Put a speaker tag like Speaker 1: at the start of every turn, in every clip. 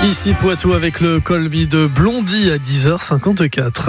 Speaker 1: Ici Poitou avec le Colby de Blondie à 10h54.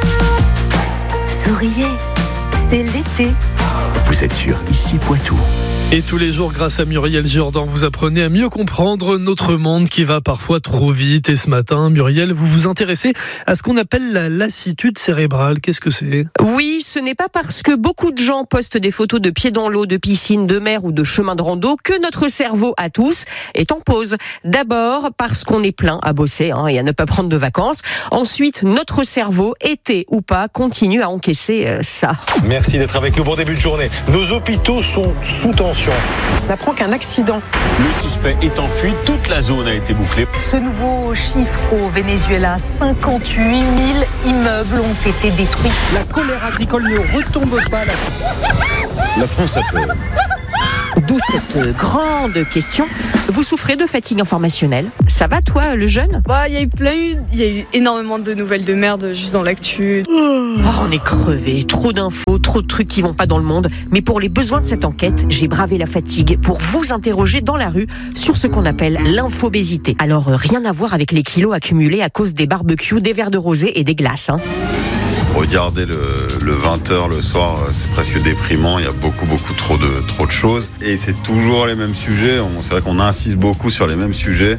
Speaker 2: Souriez, c'est l'été.
Speaker 3: Vous êtes sur Ici Poitou.
Speaker 1: Et tous les jours, grâce à Muriel Jourdan, vous apprenez à mieux comprendre notre monde qui va parfois trop vite. Et ce matin, Muriel, vous vous intéressez à ce qu'on appelle la lassitude cérébrale. Qu'est-ce que c'est ?
Speaker 4: Oui, ce n'est pas parce que beaucoup de gens postent des photos de pieds dans l'eau, de piscine, de mer ou de chemin de rando que notre cerveau à tous est en pause. D'abord parce qu'on est plein à bosser et à ne pas prendre de vacances. Ensuite, notre cerveau, été ou pas, continue à encaisser ça.
Speaker 5: Merci d'être avec nous. Bon début de journée. Nos hôpitaux sont sous tension.
Speaker 6: On apprend qu'un accident.
Speaker 5: Le suspect est en fuite. Toute la zone a été bouclée.
Speaker 2: Ce nouveau chiffre au Venezuela, 58 000 immeubles ont été détruits.
Speaker 7: La colère agricole ne retombe pas.
Speaker 5: La France a peur.
Speaker 4: D'où cette grande question. Vous souffrez de fatigue informationnelle ? Ça va toi, le jeune ?
Speaker 8: Il y a eu énormément de nouvelles de merde juste dans l'actu.
Speaker 4: On est crevé, trop d'infos, trop de trucs qui vont pas dans le monde. Mais pour les besoins de cette enquête, j'ai bravé la fatigue pour vous interroger dans la rue sur ce qu'on appelle l'infobésité. Alors rien à voir avec les kilos accumulés à cause des barbecues, des verres de rosé et des glaces.
Speaker 9: Regarder le 20h le soir, c'est presque déprimant. Il y a beaucoup trop de choses. Et c'est toujours les mêmes sujets. C'est vrai qu'on insiste beaucoup sur les mêmes sujets.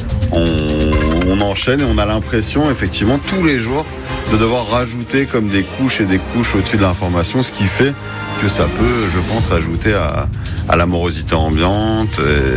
Speaker 9: On enchaîne et on a l'impression, effectivement, tous les jours, de devoir rajouter comme des couches et des couches au-dessus de l'information, ce qui fait que ça peut, je pense, ajouter à la morosité ambiante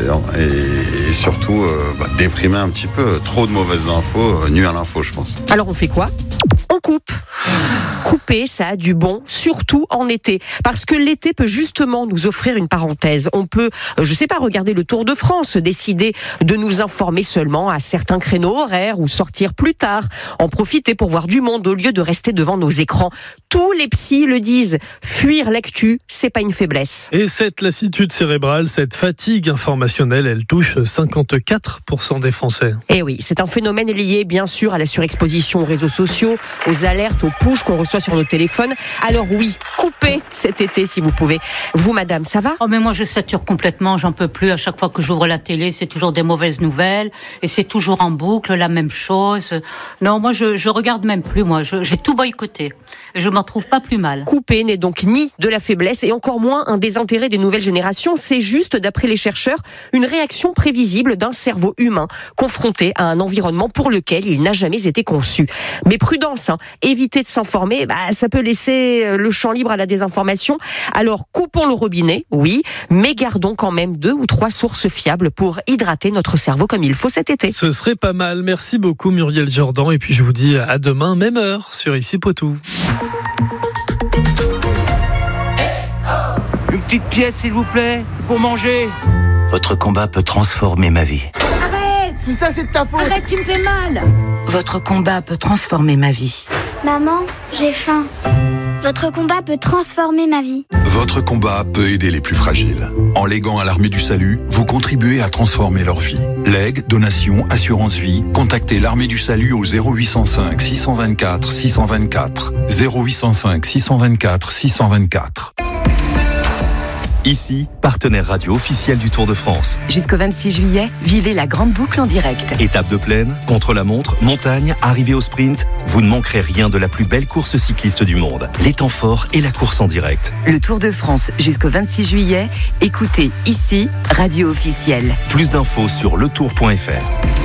Speaker 9: et surtout déprimer un petit peu. Trop de mauvaises infos nuit à l'info, je pense.
Speaker 4: Alors on fait quoi ? On coupe. Couper, ça a du bon, surtout en été. Parce que l'été peut justement nous offrir une parenthèse. On peut, regarder le Tour de France, décider de nous informer seulement à certains créneaux horaires ou sortir plus tard, en profiter pour voir du monde au lieu de rester devant nos écrans. Tous les psys le disent, fuir l'actu, c'est pas une faiblesse.
Speaker 1: Et cette lassitude cérébrale, cette fatigue informationnelle, elle touche 54% des Français.
Speaker 4: Et oui, c'est un phénomène lié bien sûr à la surexposition aux réseaux sociaux, aux alertes, aux pushs qu'on reçoit sur nos téléphones. Alors oui, coupez cet été si vous pouvez. Vous madame, ça va ?
Speaker 10: Oh mais moi je sature complètement, j'en peux plus. À chaque fois que j'ouvre la télé, c'est toujours des mauvaises nouvelles et c'est toujours en boucle la même chose. Non, moi je regarde même plus, j'ai tout boycotté. Et je m'en trouve pas plus mal.
Speaker 4: Couper n'est donc ni de la faiblesse et encore moins un désintérêt des nouvelles générations. C'est juste, d'après les chercheurs, une réaction prévisible d'un cerveau humain confronté à un environnement pour lequel il n'a jamais été conçu. Mais prudence, éviter de s'informer, ça peut laisser le champ libre à la désinformation. Alors coupons le robinet, oui, mais gardons quand même 2 ou 3 sources fiables pour hydrater notre cerveau comme il faut cet été.
Speaker 1: Ce serait pas mal. Merci beaucoup Muriel Jourdan. Et puis je vous dis à demain, même heure, sur Ici Poitou.
Speaker 7: Une petite pièce, s'il vous plaît, pour manger.
Speaker 3: Votre combat peut transformer ma vie.
Speaker 6: Arrête !
Speaker 7: Tout ça, c'est de ta faute.
Speaker 6: Arrête, tu me fais mal.
Speaker 2: Votre combat peut transformer ma vie.
Speaker 11: Maman, j'ai faim. Votre combat peut transformer ma vie.
Speaker 12: Votre combat peut aider les plus fragiles. En léguant à l'Armée du Salut, vous contribuez à transformer leur vie. Legs, donations, assurance vie, contactez l'Armée du Salut au 0805 624 624. 0805 624 624.
Speaker 3: Ici, partenaire radio officiel du Tour de France.
Speaker 2: Jusqu'au 26 juillet, vivez la grande boucle en direct.
Speaker 3: Étape de plaine, contre-la-montre, montagne, arrivée au sprint, vous ne manquerez rien de la plus belle course cycliste du monde. Les temps forts et la course en direct.
Speaker 2: Le Tour de France jusqu'au 26 juillet, écoutez ici, radio officielle.
Speaker 3: Plus d'infos sur letour.fr.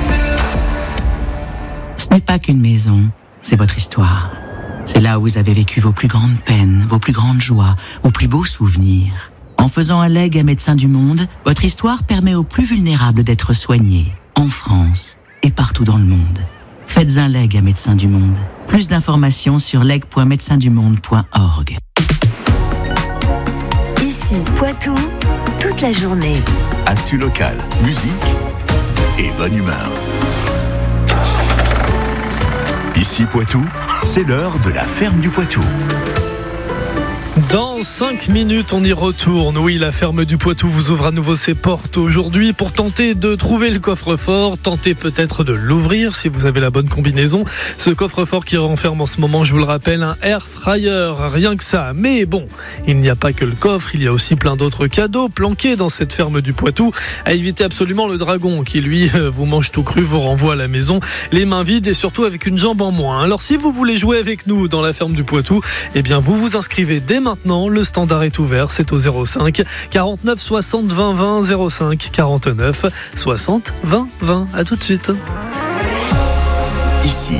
Speaker 13: Ce n'est pas qu'une maison, c'est votre histoire. C'est là où vous avez vécu vos plus grandes peines, vos plus grandes joies, vos plus beaux souvenirs. En faisant un legs à Médecins du Monde, votre histoire permet aux plus vulnérables d'être soignés, en France et partout dans le monde. Faites un leg à Médecins du Monde. Plus d'informations sur leg.médecindumonde.org.
Speaker 2: Ici, Poitou, toute la journée.
Speaker 3: Actu local, musique et bonne humeur. Ici Poitou, c'est l'heure de la ferme du Poitou.
Speaker 1: Dans 5 minutes, on y retourne. Oui, la ferme du Poitou vous ouvre à nouveau ses portes aujourd'hui pour tenter de trouver le coffre-fort, tenter peut-être de l'ouvrir si vous avez la bonne combinaison. Ce coffre-fort qui renferme en ce moment, je vous le rappelle, un air fryer, rien que ça. Mais bon, il n'y a pas que le coffre, il y a aussi plein d'autres cadeaux planqués dans cette ferme du Poitou. À éviter absolument le dragon qui, lui, vous mange tout cru, vous renvoie à la maison, les mains vides et surtout avec une jambe en moins. Alors si vous voulez jouer avec nous dans la ferme du Poitou, eh bien vous vous inscrivez dès maintenant, le standard est ouvert, c'est au 05 49 60 20 20, 05 49 60 20 20. À tout de suite.
Speaker 12: Ici,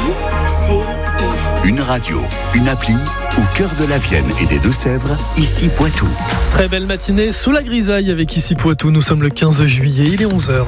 Speaker 12: une radio, une appli au cœur de la Vienne et des Deux-Sèvres, ici Poitou.
Speaker 1: Très belle matinée sous la grisaille avec ici Poitou. Nous sommes le 15 juillet, il est 11h.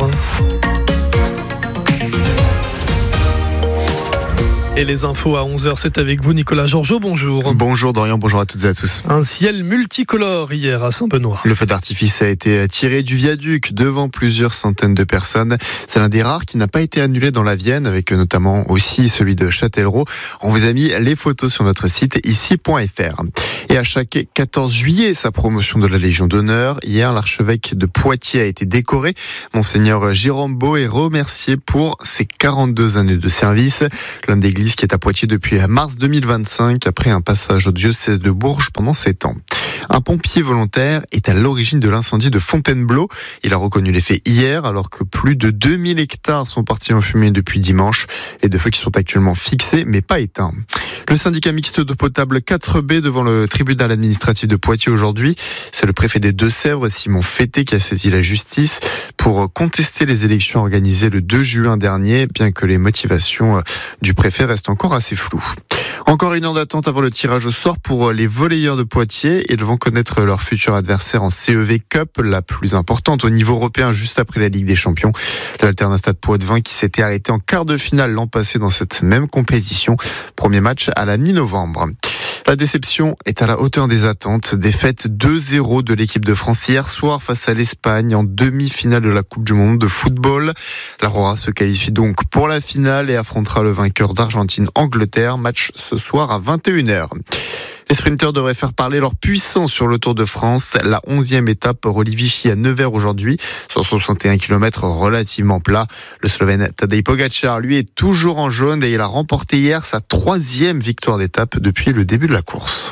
Speaker 1: Et les infos à 11h, c'est avec vous Nicolas Georgeot, bonjour.
Speaker 14: Bonjour Dorian, bonjour à toutes et à tous.
Speaker 1: Un ciel multicolore hier à Saint-Benoît.
Speaker 14: Le feu d'artifice a été tiré du viaduc devant plusieurs centaines de personnes. C'est l'un des rares qui n'a pas été annulé dans la Vienne, avec notamment aussi celui de Châtellerault. On vous a mis les photos sur notre site ici.fr. Et à chaque 14 juillet, sa promotion de la Légion d'honneur. Hier, l'archevêque de Poitiers a été décoré. Monseigneur Jérôme Beau est remercié pour ses 42 années de service. L'homme d'église qui est à Poitiers depuis mars 2025 après un passage au diocèse de Bourges pendant 7 ans. Un pompier volontaire est à l'origine de l'incendie de Fontainebleau. Il a reconnu les faits hier alors que plus de 2000 hectares sont partis en fumée depuis dimanche. Les deux feux qui sont actuellement fixés mais pas éteints. Le syndicat mixte d'eau potable 4B devant le tribunal administratif de Poitiers aujourd'hui. C'est le préfet des Deux-Sèvres, Simon Fété, qui a saisi la justice pour contester les élections organisées le 2 juin dernier, bien que les motivations du préfet restent encore assez floues. Encore une heure d'attente avant le tirage au sort pour les volleyeurs de Poitiers. Ils vont connaître leur futur adversaire en CEV Cup, la plus importante au niveau européen juste après la Ligue des Champions. L'Alternat Stade Poitvin qui s'était arrêté en quart de finale l'an passé dans cette même compétition. Premier match à la mi-novembre. La déception est à la hauteur des attentes. Défaite 2-0 de l'équipe de France hier soir face à l'Espagne en demi-finale de la Coupe du Monde de football. L'Aurora se qualifie donc pour la finale et affrontera le vainqueur d'Argentine-Angleterre. Match ce soir à 21h. Les sprinteurs devraient faire parler leur puissance sur le Tour de France. La 11e étape relie Vichy à Nevers aujourd'hui. 161 km relativement plat. Le Slovène Tadej Pogačar, lui, est toujours en jaune et il a remporté hier sa 3e victoire d'étape depuis le début de la course.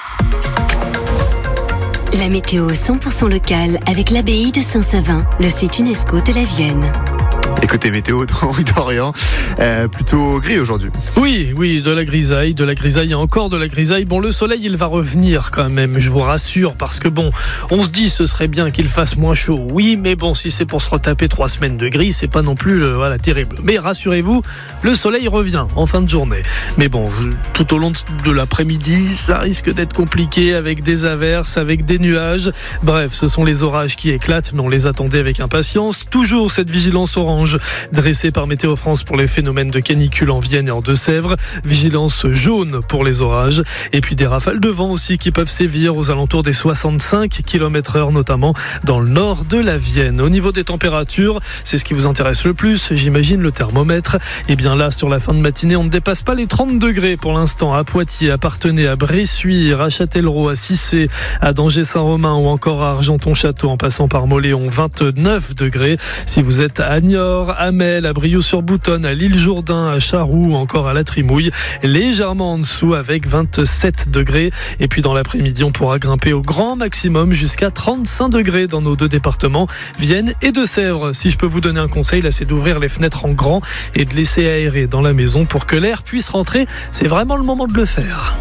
Speaker 15: La météo 100% locale avec l'abbaye de Saint-Savin, le site UNESCO de la Vienne.
Speaker 14: Écoutez, météo d'Orient, plutôt gris aujourd'hui.
Speaker 1: Oui, de la grisaille et encore de la grisaille. Bon, le soleil, il va revenir quand même, je vous rassure, parce que bon, on se dit ce serait bien qu'il fasse moins chaud. Oui, mais bon, si c'est pour se retaper 3 semaines de gris, c'est pas non plus terrible. Mais rassurez-vous, le soleil revient en fin de journée. Mais bon, tout au long de l'après-midi, ça risque d'être compliqué avec des averses, avec des nuages. Bref, ce sont les orages qui éclatent, mais on les attendait avec impatience. Toujours cette vigilance orange dressée par Météo France pour les phénomènes de canicule en Vienne et en Deux-Sèvres. Vigilance jaune pour les orages. Et puis des rafales de vent aussi qui peuvent sévir aux alentours des 65 km/h, notamment dans le nord de la Vienne. Au niveau des températures, c'est ce qui vous intéresse le plus, j'imagine, le thermomètre. Et bien là, sur la fin de matinée, on ne dépasse pas les 30 degrés pour l'instant à Poitiers, à Parthenay, à Bressuire, à Châtellerault, à Cissé, à Danger-Saint-Romain ou encore à Argenton-Château en passant par Mauléon, 29 degrés. Si vous êtes à Niort, à Mel, à Brioude-sur-Boutonne, à l'Île-Jourdain, à Charroux, encore à la Trimouille, légèrement en dessous avec 27 degrés. Et puis dans l'après-midi, on pourra grimper au grand maximum jusqu'à 35 degrés dans nos deux départements, Vienne et Deux-Sèvres. Si je peux vous donner un conseil, là, c'est d'ouvrir les fenêtres en grand et de laisser aérer dans la maison pour que l'air puisse rentrer. C'est vraiment le moment de le faire.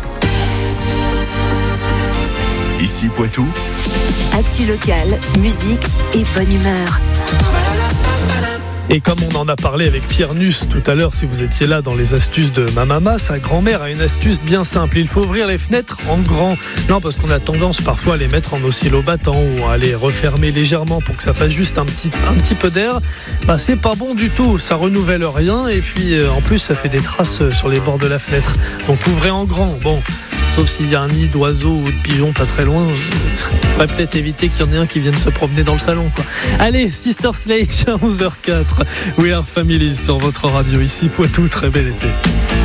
Speaker 12: Ici Poitou.
Speaker 15: Actu locale, musique et bonne humeur.
Speaker 1: Et comme on en a parlé avec Pierre Nuss tout à l'heure, si vous étiez là dans les astuces de ma maman, sa grand-mère a une astuce bien simple. Il faut ouvrir les fenêtres en grand. Non, parce qu'on a tendance parfois à les mettre en oscillobattant ou à les refermer légèrement pour que ça fasse juste un petit peu d'air. Bah, c'est pas bon du tout. Ça renouvelle rien et puis en plus ça fait des traces sur les bords de la fenêtre. Donc ouvrez en grand. Bon. Sauf s'il y a un nid d'oiseaux ou de pigeons pas très loin, on pourrait peut-être éviter qu'il y en ait un qui vienne se promener dans le salon, quoi. Allez, Sister Sledge à 11h04. We Are Family sur votre radio ici Poitou. Très bel été.